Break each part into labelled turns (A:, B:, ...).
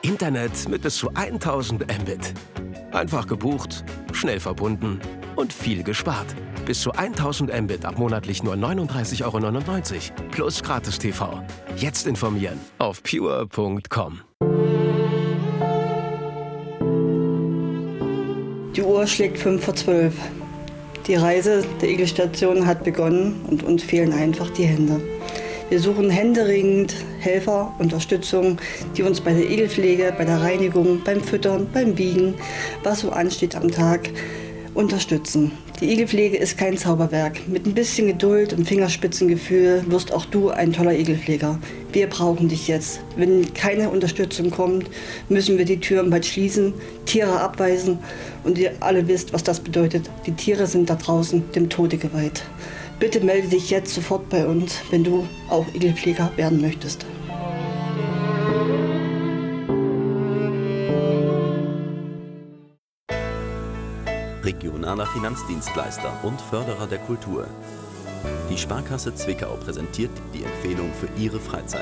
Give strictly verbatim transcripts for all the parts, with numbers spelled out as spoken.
A: Internet mit bis zu tausend Mbit. Einfach gebucht, schnell verbunden und viel gespart. Bis zu tausend Mbit ab monatlich nur neununddreißig Euro neunundneunzig plus Gratis-T V. Jetzt informieren auf pure punkt com.
B: Die Uhr schlägt fünf vor zwölf. Die Reise der Igelstation hat begonnen und uns fehlen einfach die Hände. Wir suchen händeringend Helfer, Unterstützung, die uns bei der Igelpflege, bei der Reinigung, beim Füttern, beim Wiegen, was so ansteht am Tag, unterstützen. Die Igelpflege ist kein Zauberwerk. Mit ein bisschen Geduld und Fingerspitzengefühl wirst auch du ein toller Igelpfleger. Wir brauchen dich jetzt. Wenn keine Unterstützung kommt, müssen wir die Türen bald schließen, Tiere abweisen und ihr alle wisst, was das bedeutet. Die Tiere sind da draußen dem Tode geweiht. Bitte melde dich jetzt sofort bei uns, wenn du auch Igelpfleger werden möchtest.
C: Regionaler Finanzdienstleister und Förderer der Kultur. Die Sparkasse Zwickau präsentiert die Empfehlung für Ihre Freizeit.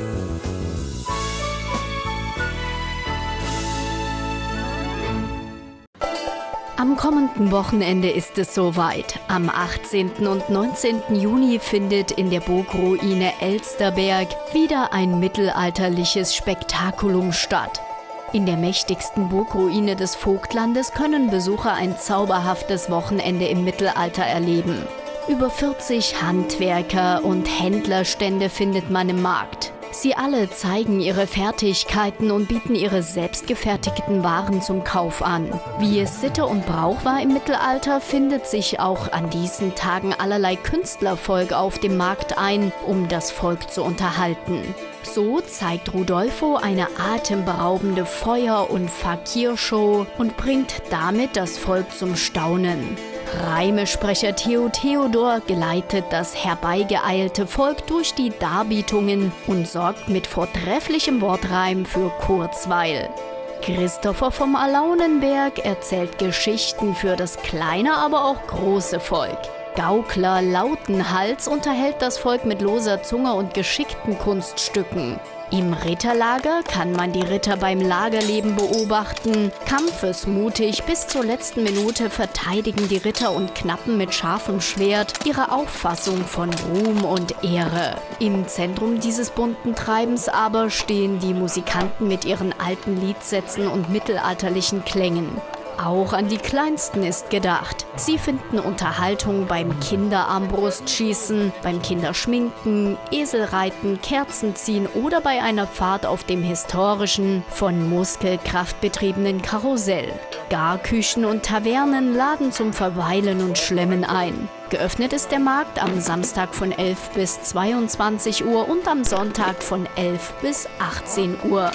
D: Am kommenden Wochenende ist es soweit. Am achtzehnten und neunzehnten Juni findet in der Burgruine Elsterberg wieder ein mittelalterliches Spektakulum statt. In der mächtigsten Burgruine des Vogtlandes können Besucher ein zauberhaftes Wochenende im Mittelalter erleben. Über vierzig Handwerker- und Händlerstände findet man im Markt. Sie alle zeigen ihre Fertigkeiten und bieten ihre selbstgefertigten Waren zum Kauf an. Wie es Sitte und Brauch war im Mittelalter, findet sich auch an diesen Tagen allerlei Künstlervolk auf dem Markt ein, um das Volk zu unterhalten. So zeigt Rudolfo eine atemberaubende Feuer- und Fakirshow und bringt damit das Volk zum Staunen. Reimesprecher Theo Theodor geleitet das herbeigeeilte Volk durch die Darbietungen und sorgt mit vortrefflichem Wortreim für Kurzweil. Christopher vom Alaunenberg erzählt Geschichten für das kleine, aber auch große Volk. Gaukler Lautenhals unterhält das Volk mit loser Zunge und geschickten Kunststücken. Im Ritterlager kann man die Ritter beim Lagerleben beobachten. Kampfesmutig bis zur letzten Minute verteidigen die Ritter und Knappen mit scharfem Schwert ihre Auffassung von Ruhm und Ehre. Im Zentrum dieses bunten Treibens aber stehen die Musikanten mit ihren alten Liedsätzen und mittelalterlichen Klängen. Auch an die Kleinsten ist gedacht. Sie finden Unterhaltung beim Kinderarmbrustschießen, beim Kinderschminken, Eselreiten, Kerzenziehen oder bei einer Fahrt auf dem historischen, von Muskelkraft betriebenen Karussell. Garküchen und Tavernen laden zum Verweilen und Schlemmen ein. Geöffnet ist der Markt am Samstag von elf bis zweiundzwanzig Uhr und am Sonntag von elf bis achtzehn Uhr.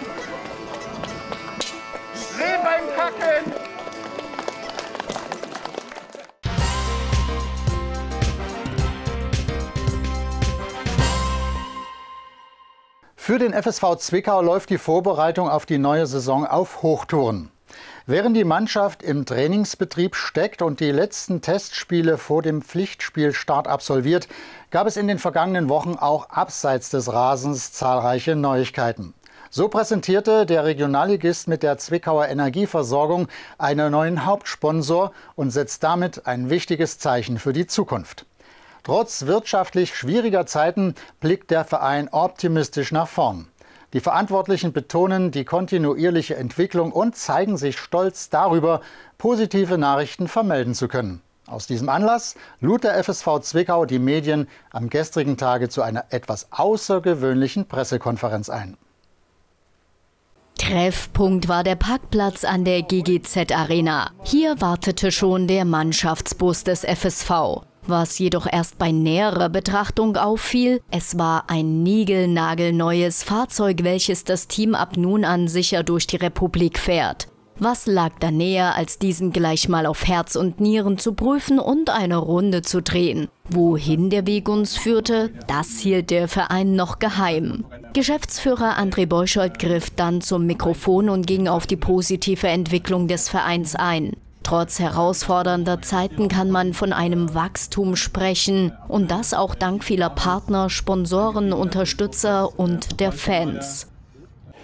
E: Sehen beim Kacken!
F: Für den F S V Zwickau läuft die Vorbereitung auf die neue Saison auf Hochtouren. Während die Mannschaft im Trainingsbetrieb steckt und die letzten Testspiele vor dem Pflichtspielstart absolviert, gab es in den vergangenen Wochen auch abseits des Rasens zahlreiche Neuigkeiten. So präsentierte der Regionalligist mit der Zwickauer Energieversorgung einen neuen Hauptsponsor und setzt damit ein wichtiges Zeichen für die Zukunft. Trotz wirtschaftlich schwieriger Zeiten blickt der Verein optimistisch nach vorn. Die Verantwortlichen betonen die kontinuierliche Entwicklung und zeigen sich stolz darüber, positive Nachrichten vermelden zu können. Aus diesem Anlass lud der F S V Zwickau die Medien am gestrigen Tage zu einer etwas außergewöhnlichen Pressekonferenz ein.
D: Treffpunkt war der Parkplatz an der G G Z Arena. Hier wartete schon der Mannschaftsbus des F S V. Was jedoch erst bei näherer Betrachtung auffiel, es war ein niegelnagelneues Fahrzeug, welches das Team ab nun an sicher durch die Republik fährt. Was lag da näher, als diesen gleich mal auf Herz und Nieren zu prüfen und eine Runde zu drehen? Wohin der Weg uns führte, das hielt der Verein noch geheim. Geschäftsführer André Beuschold griff dann zum Mikrofon und ging auf die positive Entwicklung des Vereins ein. Trotz herausfordernder Zeiten kann man von einem Wachstum sprechen und das auch dank vieler Partner, Sponsoren, Unterstützer und der Fans.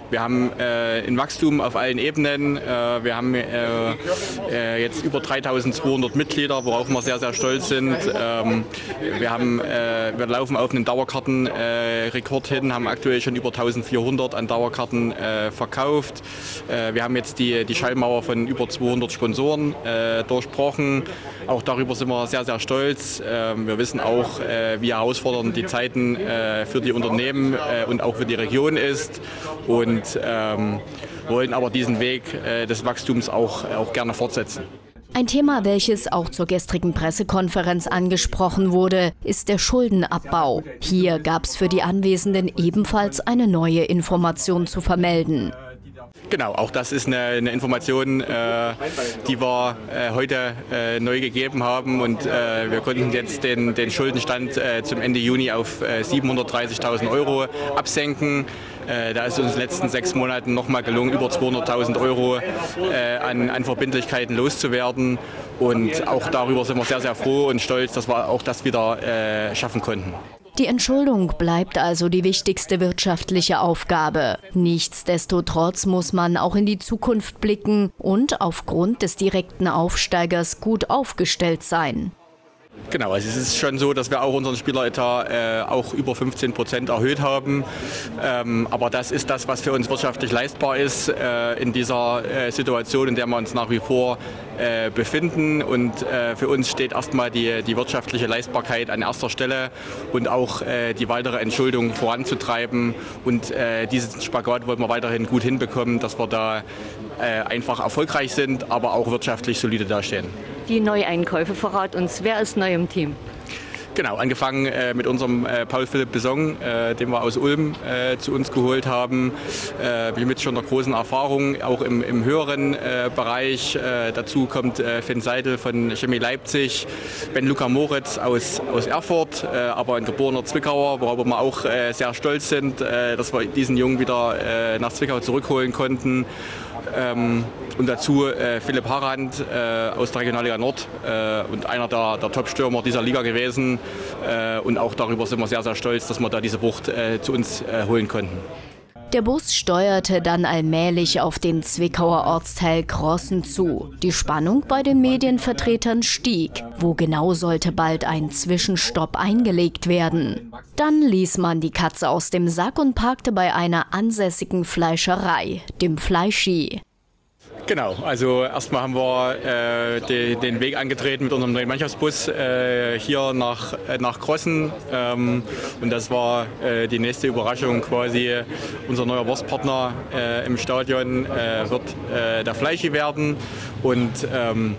G: Wir haben äh, ein Wachstum auf allen Ebenen. Äh, wir haben äh, äh, jetzt über dreitausendzweihundert Mitglieder, worauf wir sehr, sehr stolz sind. Ähm, wir, haben, äh, wir laufen auf einen Dauerkartenrekord äh, hin, haben aktuell schon über eintausendvierhundert an Dauerkarten äh, verkauft. Äh, wir haben jetzt die, die Schallmauer von über zweihundert Sponsoren äh, durchbrochen. Auch darüber sind wir sehr, sehr stolz. Äh, wir wissen auch, äh, wie herausfordernd die Zeiten äh, für die Unternehmen äh, und auch für die Region ist. Und Und ähm, wollen aber diesen Weg äh, des Wachstums auch, auch gerne fortsetzen.
D: Ein Thema, welches auch zur gestrigen Pressekonferenz angesprochen wurde, ist der Schuldenabbau. Hier gab es für die Anwesenden ebenfalls eine neue Information zu vermelden.
G: Genau, auch das ist eine, eine Information, äh, die wir äh, heute äh, neu gegeben haben und äh, wir konnten jetzt den, den Schuldenstand äh, zum Ende Juni auf äh, siebenhundertdreißigtausend Euro absenken. Äh, da ist uns in den letzten sechs Monaten nochmal gelungen, über zweihunderttausend Euro äh, an, an Verbindlichkeiten loszuwerden und auch darüber sind wir sehr, sehr froh und stolz, dass wir auch das wieder äh, schaffen konnten.
D: Die Entschuldung bleibt also die wichtigste wirtschaftliche Aufgabe. Nichtsdestotrotz muss man auch in die Zukunft blicken und aufgrund des direkten Aufsteigers gut aufgestellt sein.
G: Genau, also es ist schon so, dass wir auch unseren Spieleretat äh, auch über fünfzehn Prozent erhöht haben. Ähm, aber das ist das, was für uns wirtschaftlich leistbar ist äh, in dieser äh, Situation, in der wir uns nach wie vor äh, befinden. Und äh, für uns steht erstmal die, die wirtschaftliche Leistbarkeit an erster Stelle und auch äh, die weitere Entschuldung voranzutreiben. Und äh, diesen Spagat wollen wir weiterhin gut hinbekommen, dass wir da äh, einfach erfolgreich sind, aber auch wirtschaftlich solide dastehen.
H: Die Neueinkäufe, verrat uns, wer ist neu im Team?
G: Genau, angefangen äh, mit unserem äh, Paul-Philipp Besong, äh, den wir aus Ulm äh, zu uns geholt haben. Äh, wir mit schon einer großen Erfahrung, auch im, im höheren äh, Bereich. Äh, dazu kommt äh, Finn Seidel von Chemie Leipzig, Ben Luca Moritz aus, aus Erfurt, äh, aber ein geborener Zwickauer, worüber wir auch äh, sehr stolz sind, äh, dass wir diesen Jungen wieder äh, nach Zwickau zurückholen konnten. Ähm, und dazu äh, Philipp Harand äh, aus der Regionalliga Nord äh, und einer der, der Top-Stürmer dieser Liga gewesen. Äh, und auch darüber sind wir sehr, sehr stolz, dass wir da diese Wucht äh, zu uns äh, holen konnten.
D: Der Bus steuerte dann allmählich auf den Zwickauer Ortsteil Crossen zu. Die Spannung bei den Medienvertretern stieg. Wo genau sollte bald ein Zwischenstopp eingelegt werden? Dann ließ man die Katze aus dem Sack und parkte bei einer ansässigen Fleischerei, dem Fleischi.
G: Genau, also erstmal haben wir äh, de, den Weg angetreten mit unserem neuen Mannschaftsbus äh, hier nach, äh, nach Crossen. Ähm, und das war äh, die nächste Überraschung quasi. Unser neuer Wurstpartner äh, im Stadion äh, wird äh, der Fleischi werden. Und ähm,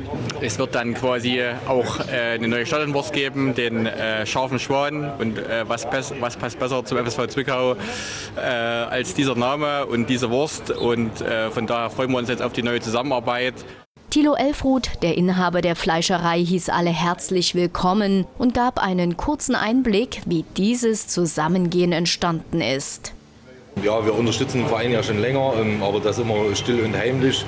G: es wird dann quasi auch äh, eine neue Stadionwurst geben, den äh, scharfen Schwan. Und äh, was, was passt besser zum F S V Zwickau äh, als dieser Name und diese Wurst. Und äh, von daher freuen wir uns jetzt auf die neue Zusammenarbeit.
D: Thilo Elfruth, der Inhaber der Fleischerei, hieß alle herzlich willkommen und gab einen kurzen Einblick, wie dieses Zusammengehen entstanden ist.
I: Ja, wir unterstützen den Verein ja schon länger, aber das immer still und heimlich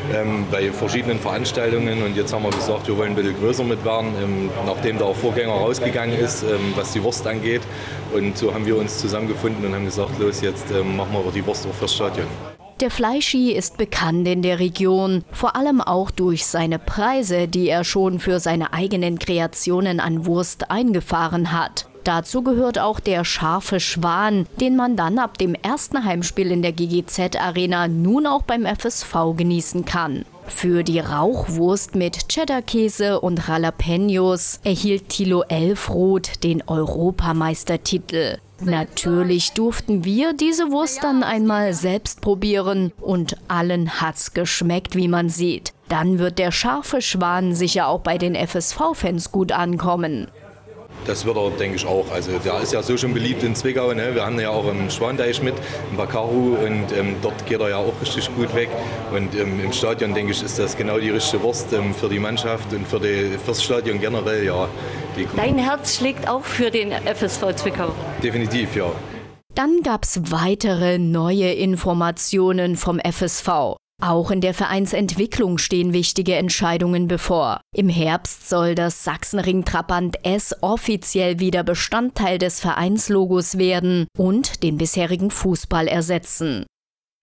I: bei verschiedenen Veranstaltungen. Und jetzt haben wir gesagt, wir wollen ein bisschen größer mit werden, nachdem der Vorgänger rausgegangen ist, was die Wurst angeht. Und so haben wir uns zusammengefunden und haben gesagt, los, jetzt machen wir die Wurst auch fürs Stadion.
D: Der Fleischi ist bekannt in der Region, vor allem auch durch seine Preise, die er schon für seine eigenen Kreationen an Wurst eingefahren hat. Dazu gehört auch der scharfe Schwan, den man dann ab dem ersten Heimspiel in der G G Z-Arena nun auch beim F S V genießen kann. Für die Rauchwurst mit Cheddar-Käse und Jalapenos erhielt Thilo Elfroth den Europameistertitel. Natürlich durften wir diese Wurst dann einmal selbst probieren und allen hat's geschmeckt, wie man sieht. Dann wird der scharfe Schwan sicher auch bei den F S V-Fans gut ankommen.
I: Das wird er, denke ich, auch. Also der ist ja so schon beliebt in Zwickau. Ne? Wir haben ja auch einen Schwanteich mit, einen Bakaru, und ähm, dort geht er ja auch richtig gut weg. Und ähm, im Stadion, denke ich, ist das genau die richtige Wurst ähm, für die Mannschaft und für die, fürs Stadion generell. Ja. Die
H: Dein Herz schlägt auch für den F S V Zwickau?
I: Definitiv, ja.
D: Dann gab es weitere neue Informationen vom F S V. Auch in der Vereinsentwicklung stehen wichtige Entscheidungen bevor. Im Herbst soll das Sachsenring-Trabant S offiziell wieder Bestandteil des Vereinslogos werden und den bisherigen Fußball ersetzen.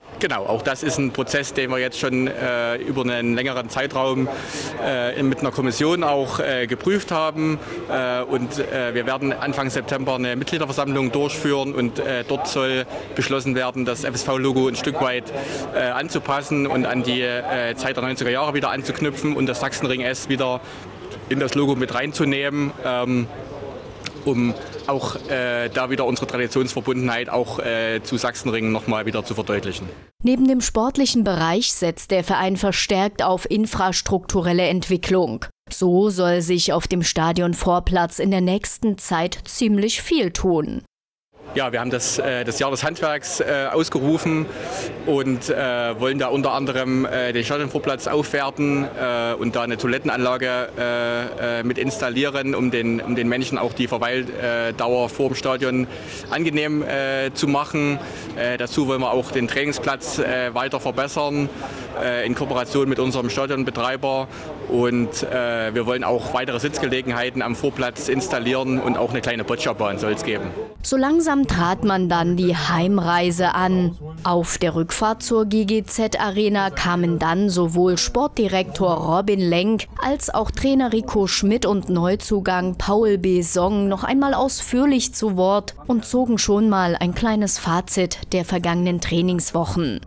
G: Genau, auch das ist ein Prozess, den wir jetzt schon äh, über einen längeren Zeitraum äh, mit einer Kommission auch äh, geprüft haben. Äh, und äh, wir werden Anfang September eine Mitgliederversammlung durchführen und äh, dort soll beschlossen werden, das F S V-Logo ein Stück weit äh, anzupassen und an die äh, Zeit der neunziger Jahre wieder anzuknüpfen und das Sachsenring S wieder in das Logo mit reinzunehmen. Ähm, um auch äh, da wieder unsere Traditionsverbundenheit auch äh, zu Sachsenring noch mal wieder zu verdeutlichen.
D: Neben dem sportlichen Bereich setzt der Verein verstärkt auf infrastrukturelle Entwicklung. So soll sich auf dem Stadionvorplatz in der nächsten Zeit ziemlich viel tun.
G: Ja, wir haben das, äh, das Jahr des Handwerks äh, ausgerufen und äh, wollen da unter anderem äh, den Stadionvorplatz aufwerten äh, und da eine Toilettenanlage äh, mit installieren, um den, um den Menschen auch die Verweildauer äh, vor dem Stadion angenehm äh, zu machen. Äh, dazu wollen wir auch den Trainingsplatz äh, weiter verbessern äh, in Kooperation mit unserem Stadionbetreiber. Und äh, wir wollen auch weitere Sitzgelegenheiten am Vorplatz installieren und auch eine kleine Bocciabahn soll es geben.
D: So langsam trat man dann die Heimreise an. Auf der Rückfahrt zur G G Z-Arena kamen dann sowohl Sportdirektor Robin Lenk als auch Trainer Rico Schmidt und Neuzugang Paul B. Song noch einmal ausführlich zu Wort und zogen schon mal ein kleines Fazit der vergangenen Trainingswochen.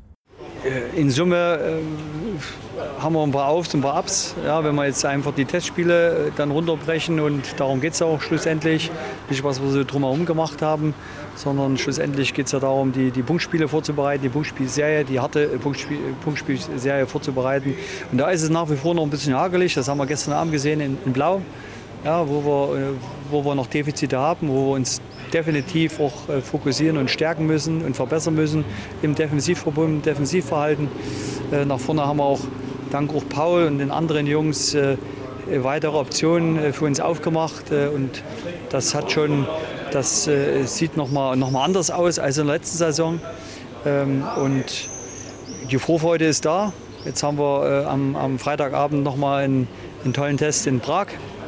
J: In Summe äh, haben wir ein paar Aufs und ein paar Ups. Ja, wenn wir jetzt einfach die Testspiele dann runterbrechen, und darum geht es auch schlussendlich, nicht was wir so drumherum gemacht haben, sondern schlussendlich geht es ja darum, die, die Punktspiele vorzubereiten, die Punktspielserie, die harte Punktspiel, Punktspielserie vorzubereiten. Und da ist es nach wie vor noch ein bisschen ärgerlich, das haben wir gestern Abend gesehen in, in Blau, ja, wo, wir, wo wir noch Defizite haben, wo wir uns definitiv auch äh, fokussieren und stärken müssen und verbessern müssen im Defensivverbund, im Defensivverhalten. Äh, nach vorne haben wir auch dank auch Paul und den anderen Jungs äh, weitere Optionen äh, für uns aufgemacht. Äh, und das hat schon, das äh, sieht noch mal, noch mal anders aus als in der letzten Saison. Ähm, und die Vorfreude ist da. Jetzt haben wir äh, am, am Freitagabend noch mal einen, einen tollen Test in Prag.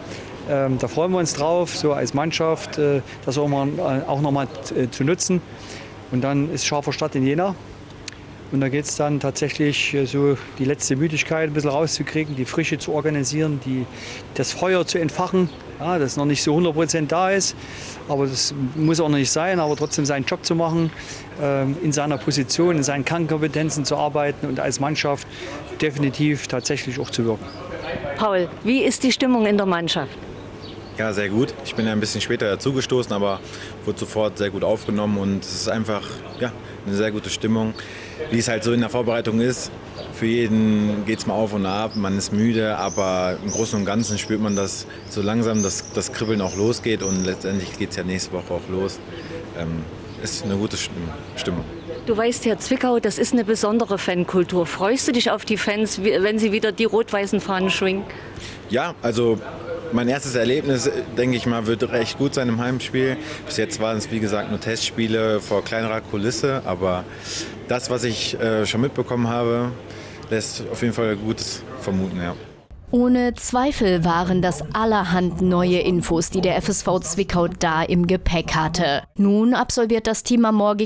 J: Ähm, da freuen wir uns drauf, so als Mannschaft, äh, das auch, mal, äh, auch noch mal äh, zu nutzen. Und dann ist scharfer Start in Jena. Und da geht es dann tatsächlich äh, so die letzte Müdigkeit ein bisschen rauszukriegen, die Frische zu organisieren, die, das Feuer zu entfachen, ja, das noch nicht so hundert Prozent da ist. Aber das muss auch noch nicht sein, aber trotzdem seinen Job zu machen, ähm, in seiner Position, in seinen Kernkompetenzen zu arbeiten und als Mannschaft definitiv tatsächlich auch zu wirken.
H: Paul, wie ist die Stimmung in der Mannschaft?
K: Ja, sehr gut. Ich bin ja ein bisschen später dazugestoßen, aber wurde sofort sehr gut aufgenommen und es ist einfach ja, eine sehr gute Stimmung, wie es halt so in der Vorbereitung ist. Für jeden geht es mal auf und ab, man ist müde, aber im Großen und Ganzen spürt man, dass so langsam das, das Kribbeln auch losgeht und letztendlich geht es ja nächste Woche auch los. Ähm, ist eine gute Stimmung.
H: Du weißt ja, Zwickau, das ist eine besondere Fankultur. Freust du dich auf die Fans, wenn sie wieder die rot-weißen Fahnen schwingen?
K: Ja, also mein erstes Erlebnis, denke ich mal, wird recht gut sein im Heimspiel. Bis jetzt waren es, wie gesagt, nur Testspiele vor kleinerer Kulisse. Aber das, was ich äh, schon mitbekommen habe, lässt auf jeden Fall Gutes vermuten, ja.
D: Ohne Zweifel waren das allerhand neue Infos, die der F S V Zwickau da im Gepäck hatte. Nun absolviert das Team am morgigen